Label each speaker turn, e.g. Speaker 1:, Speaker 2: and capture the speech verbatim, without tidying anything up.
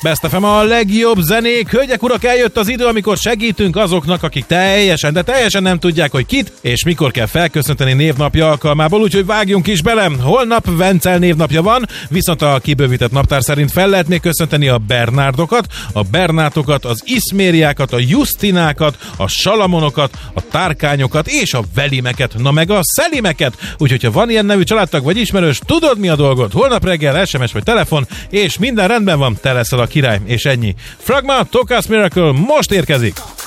Speaker 1: Best ef em a legjobb zenék. Hölgyek, urak, eljött az idő, amikor segítünk azoknak, akik teljesen, de teljesen nem tudják, hogy kit és mikor kell felköszönteni névnapja alkalmából, úgyhogy vágjunk is bele. Holnap Vencel névnapja van, viszont a kibővített naptár szerint fel lehet még köszönteni a Bernárdokat, a Bernátokat, az Iszmériákat, a Justinákat, a Salamonokat, a Tárkányokat és a Velimeket, na meg a Szelimeket. Úgyhogy ha van ilyen nevű családtag vagy ismerős, tudod mi a dolgot? Holnap reggel es em es vagy telefon, és minden rendben van, te leszel a király, és ennyi. Fragma, Tokas Miracle most érkezik!